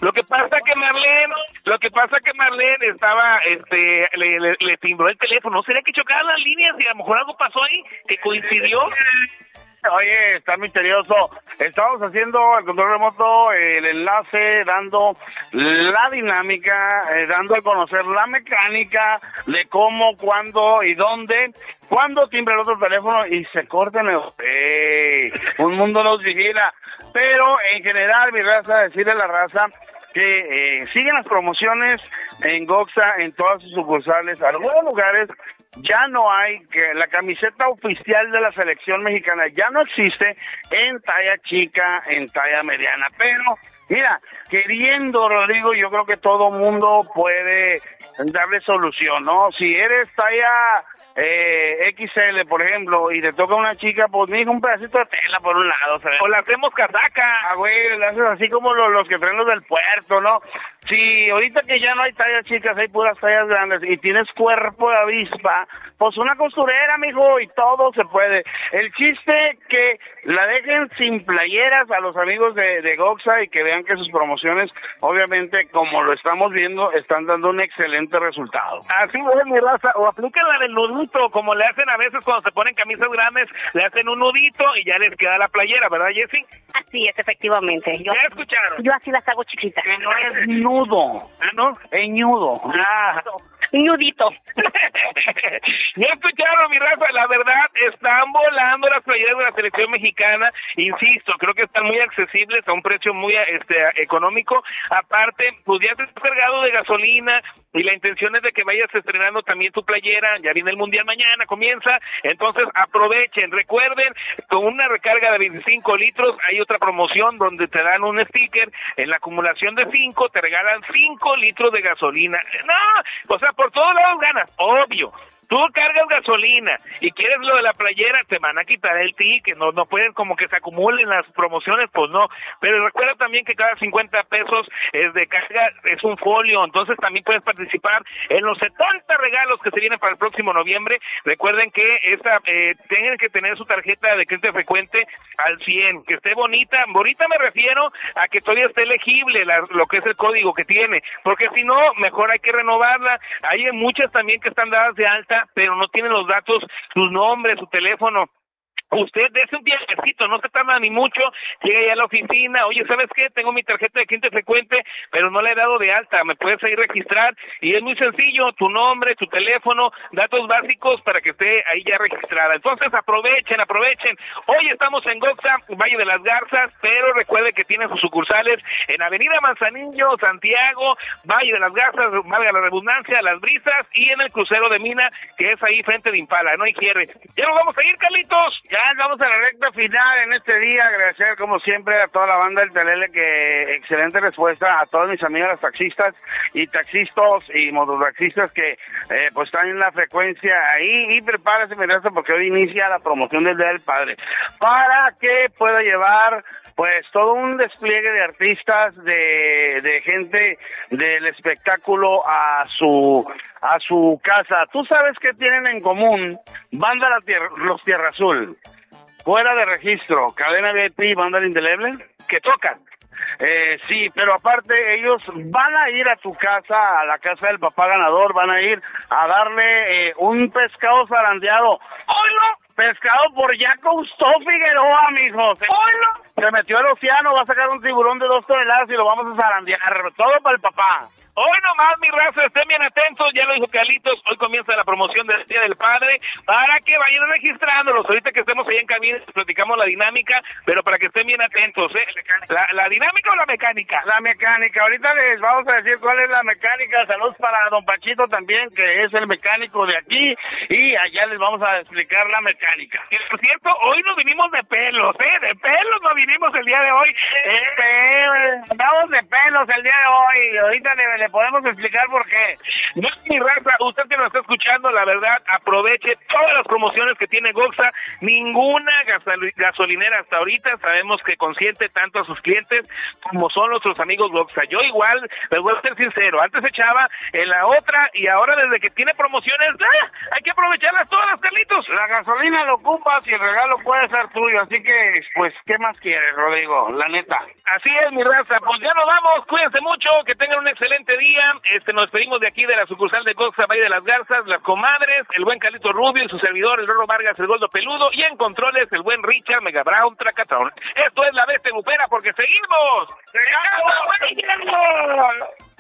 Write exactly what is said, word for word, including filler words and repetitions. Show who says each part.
Speaker 1: Lo que pasa que Marlene, lo que pasa que Marlene estaba, este, le, le, le timbró el teléfono. ¿No sería que chocaban las líneas y a lo mejor algo pasó ahí que coincidió?
Speaker 2: Oye, está misterioso. Estamos haciendo el control remoto, el enlace, dando la dinámica, eh, dando a conocer la mecánica de cómo, cuándo y dónde, cuándo timbra el otro teléfono y se corta el... ¡Ey! Un mundo nos vigila. Pero en general, mi raza, decirle a la raza que eh, siguen las promociones en Goxa, en todas sus sucursales, algunos lugares. Ya no hay, que la camiseta oficial de la selección mexicana ya no existe en talla chica, en talla mediana, pero mira, queriendo, Rodrigo, yo creo que todo mundo puede darle solución, ¿no? Si eres talla eh, equis ele, por ejemplo, y te toca una chica, pues mira, un pedacito de tela por un lado, ¿sabes?
Speaker 1: O la hacemos casaca.
Speaker 2: Ah, güey, la haces así como los, los que traen los del puerto, ¿no? Si ahorita que ya no hay tallas chicas, hay puras tallas grandes y tienes cuerpo de avispa, pues una costurera, mijo, y todo se puede. El chiste que la dejen sin playeras a los amigos de, de Goxa y que vean que sus promociones, obviamente, como lo estamos viendo, están dando un excelente resultado.
Speaker 1: Así es, mi raza, o apliquen la del nudito, como le hacen a veces cuando se ponen camisas grandes, le hacen un nudito y ya les queda la playera, ¿verdad, Jessy?
Speaker 3: Así es, efectivamente. Yo,
Speaker 1: ¿Ya escucharon?
Speaker 3: Yo así las hago chiquitas.
Speaker 2: Que no es nudo.
Speaker 1: ¿Ah, no?
Speaker 2: Es ñudo.
Speaker 1: Ah.
Speaker 3: Nudito.
Speaker 1: Ya escucharon, mi raza, la verdad, están volando las playeras de la selección mexicana, insisto, creo que están muy accesibles a un precio muy este económico, aparte, pues ya te has cargado de gasolina, y la intención es de que vayas estrenando también tu playera, ya viene el Mundial mañana, comienza, entonces aprovechen, recuerden, con una recarga de veinticinco litros, hay otra promoción donde te dan un sticker, en la acumulación de cinco, te regalan cinco litros de gasolina, no, o sea, por todos lados ganas, obvio. Tú cargas gasolina y quieres lo de la playera, te van a quitar el ticket, no, no pueden como que se acumulen las promociones, pues no. Pero recuerda también que cada cincuenta pesos es de carga, es un folio, entonces también puedes participar en los setenta regalos que se vienen para el próximo noviembre. Recuerden que esa, eh, tienen que tener su tarjeta de cliente frecuente al cien, que esté bonita. Bonita me refiero a que todavía esté legible la, lo que es el código que tiene, porque si no, mejor hay que renovarla. Hay muchas también que están dadas de alta, pero no tienen los datos, su nombre, su teléfono. Usted dése un viajecito, no se tarda ni mucho, llega ya a la oficina, oye, ¿sabes qué? Tengo mi tarjeta de cliente frecuente, pero no la he dado de alta, me puedes ahí registrar, y es muy sencillo, tu nombre, tu teléfono, datos básicos para que esté ahí ya registrada. Entonces aprovechen, aprovechen. Hoy estamos en Goxa, Valle de las Garzas, pero recuerde que tienen sus sucursales en Avenida Manzanillo, Santiago, Valle de las Garzas, valga la redundancia, Las Brisas, y en el crucero de Mina, que es ahí frente de Impala, no hay cierre. Ya nos vamos a ir, Carlitos.
Speaker 2: Ya vamos a la recta final en este día. Agradecer como siempre a toda la banda del Telele, que excelente respuesta, a todas mis amigas las taxistas y taxistas y mototaxistas que eh, pues están en la frecuencia ahí, y prepárese, mi raza, porque hoy inicia la promoción del Día del Padre, para que pueda llevar pues todo un despliegue de artistas, de, de gente del espectáculo a su a su casa. ¿Tú sabes qué tienen en común? Banda la tierra, Los Tierra Azul, fuera de registro, Cadena V I P, Banda La Indeleble, que tocan. Eh, sí, pero aparte ellos van a ir a tu casa, a la casa del papá ganador, van a ir a darle eh, un pescado zarandeado. ¡Oilo! Pescado por Jacosto Figueroa, mijos. ¡Oilo! Se metió al océano, va a sacar un tiburón de dos toneladas y lo vamos a zarandear. Todo para el papá.
Speaker 1: Hoy nomás, mi raza, estén bien atentos, ya lo dijo Carlitos, hoy comienza la promoción del Día del Padre, para que vayan registrándolos. Ahorita que estemos ahí en cabina, platicamos la dinámica, pero para que estén bien atentos, ¿eh? ¿La, la dinámica o la mecánica?
Speaker 2: La mecánica, ahorita les vamos a decir cuál es la mecánica. Saludos para don Pachito también, que es el mecánico de aquí, y allá les vamos a explicar la mecánica.
Speaker 1: Que por cierto, hoy nos vinimos de pelos, ¿eh? De pelos nos vinimos el día de hoy.
Speaker 2: Eh, andamos de pelos el día de hoy, ahorita le le podemos explicar por qué.
Speaker 1: No, mi raza, usted que nos está escuchando, la verdad, aproveche todas las promociones que tiene Goxa. Ninguna gasol- gasolinera hasta ahorita sabemos que consiente tanto a sus clientes como son nuestros amigos Goxa. Yo igual, les voy a ser sincero, antes echaba en la otra y ahora desde que tiene promociones, ¡ah! Hay que aprovecharlas todas, Carlitos.
Speaker 2: La gasolina lo ocupas y el regalo puede ser tuyo, así que, pues, ¿qué más quieres, Rodrigo? La neta.
Speaker 1: Así es, mi raza, pues ya nos vamos, cuídense mucho, que tengan un excelente día. Este, nos despedimos de aquí de la sucursal de Goxa Valle de las Garzas, las comadres, el buen Carlito Rubio y su servidor, el Rorro Vargas, el Gordo Peludo, y en controles, el buen Richard Mega Brown Tracatrón. Esto es La Bestia Grupera, porque seguimos.
Speaker 2: ¡Seguimos!